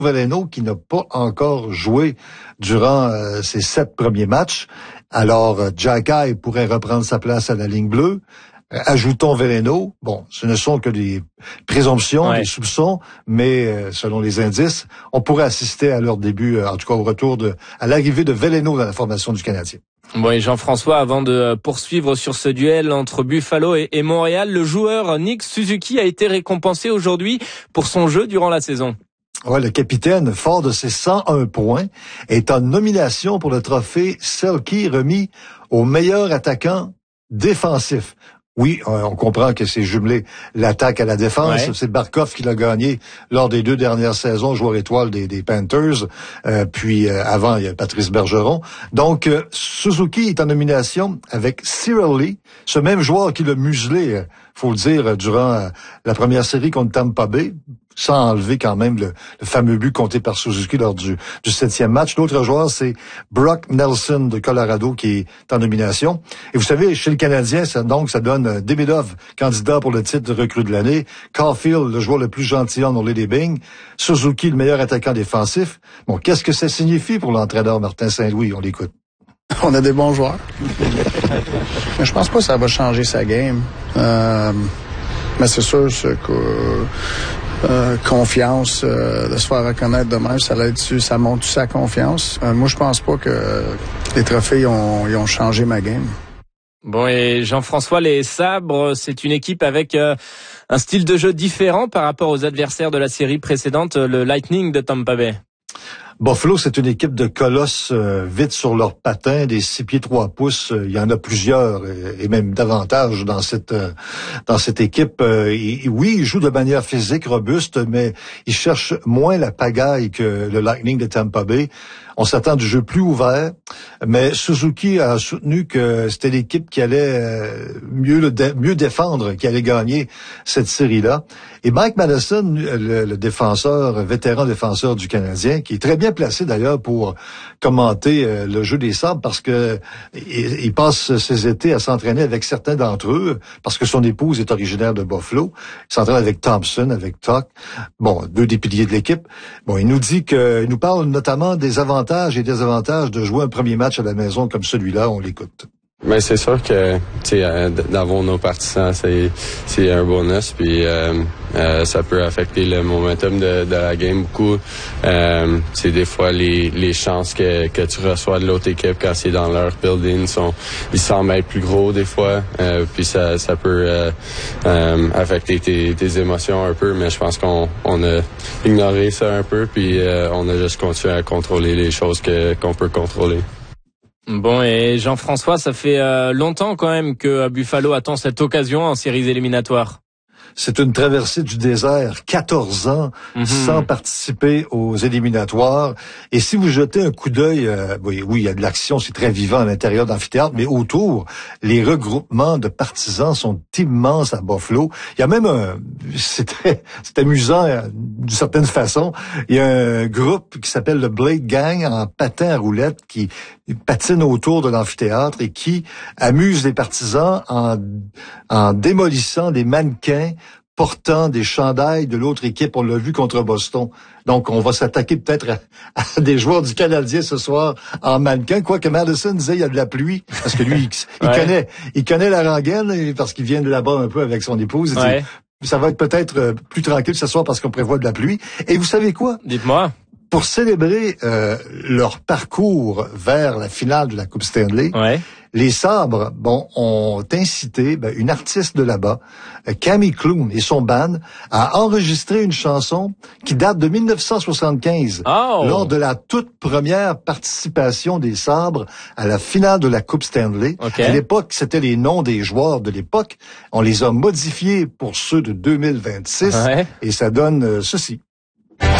Veleno qui n'a pas encore joué durant ses 7 premiers matchs. Alors, Xhekaj pourrait reprendre sa place à la ligne bleue. Ajoutons Veleno. Bon, ce ne sont que des présomptions, des soupçons, mais selon les indices, on pourrait assister à leur début, en tout cas au retour à l'arrivée de Veleno dans la formation du Canadien. Bon, et Jean-François, avant de poursuivre sur ce duel entre Buffalo et Montréal, le joueur Nick Suzuki a été récompensé aujourd'hui pour son jeu durant la saison. Ouais, le capitaine, fort de ses 101 points, est en nomination pour le trophée Selke remis au meilleur attaquant défensif. Oui, on comprend que c'est jumelé l'attaque à la défense. Ouais. C'est Barkov qui l'a gagné lors des 2 dernières saisons, joueur étoile des Panthers. Puis avant, il y a Patrice Bergeron. Donc, Suzuki est en nomination avec Cyril Lee, ce même joueur qui l'a muselé, faut le dire, durant la première série contre Tampa Bay, sans enlever quand même le fameux but compté par Suzuki lors du 7e match. L'autre joueur, c'est Brock Nelson de Colorado qui est en nomination. Et vous savez, chez le Canadien, ça donne Demidov, candidat pour le titre de recrue de l'année, Caulfield, le joueur le plus gentilhomme dans Lady Byng, Suzuki, le meilleur attaquant défensif. Bon, qu'est-ce que ça signifie pour l'entraîneur Martin Saint-Louis? On l'écoute. On a des bons joueurs. Mais je pense pas que ça va changer sa game. Mais c'est sûr que confiance, de se faire reconnaître demain, ça monte sa confiance. Moi, je pense pas que les trophées ils ont changé ma game. Bon, et Jean-François, les Sabres, c'est une équipe avec un style de jeu différent par rapport aux adversaires de la série précédente, le Lightning de Tampa Bay. Buffalo, c'est une équipe de colosses vite sur leurs patins, des 6 pieds 3 pouces. Il y en a plusieurs et même davantage dans cette équipe. Oui, ils jouent de manière physique, robuste, mais ils cherchent moins la pagaille que le Lightning de Tampa Bay. On s'attend du jeu plus ouvert, mais Suzuki a soutenu que c'était l'équipe qui allait mieux défendre, qui allait gagner cette série-là. Et Mike Madison, le vétéran défenseur du Canadien, qui est très bien placé d'ailleurs pour commenter le jeu des Sabres parce que il passe ses étés à s'entraîner avec certains d'entre eux, parce que son épouse est originaire de Buffalo. Il s'entraîne avec Thompson, avec Tuch, bon, 2 des piliers de l'équipe. Bon, il nous parle notamment des avantages et désavantages de jouer un premier match à la maison comme celui-là. On l'écoute. Mais c'est sûr que d'avoir nos partisans, c'est un bonus, puis ça peut affecter le momentum de la game beaucoup. C'est des fois les chances que tu reçois de l'autre équipe quand c'est dans leur building ils semblent être plus gros des fois, puis ça peut affecter tes émotions un peu, mais je pense qu'on a ignoré ça un peu, puis on a juste continué à contrôler les choses qu'on peut contrôler. Bon, et Jean-François, ça fait longtemps quand même que Buffalo attend cette occasion en séries éliminatoires. C'est une traversée du désert, 14 ans, sans participer aux éliminatoires. Et si vous jetez un coup d'œil, oui, il y a de l'action, c'est très vivant à l'intérieur d'amphithéâtre, mais autour, les regroupements de partisans sont immenses à Buffalo. Il y a même c'est amusant d'une certaine façon, il y a un groupe qui s'appelle le Blade Gang en patin à roulettes qui patine autour de l'amphithéâtre et qui amuse les partisans en démolissant des mannequins portant des chandails de l'autre équipe. On l'a vu contre Boston. Donc, on va s'attaquer peut-être à des joueurs du Canadien ce soir en mannequin. Quoique Madison disait il y a de la pluie, parce que lui, il connaît la rengaine, parce qu'il vient de là-bas un peu avec son épouse. Il dit, ça va être peut-être plus tranquille ce soir parce qu'on prévoit de la pluie. Et vous savez quoi? Dites-moi. Pour célébrer leur parcours vers la finale de la Coupe Stanley, les Sabres, ont incité une artiste de là-bas, Camille Clune et son band, à enregistrer une chanson qui date de 1975, lors de la toute première participation des Sabres à la finale de la Coupe Stanley. À l'époque, c'était les noms des joueurs de l'époque. On les a modifiés pour ceux de 2026 et ça donne ceci.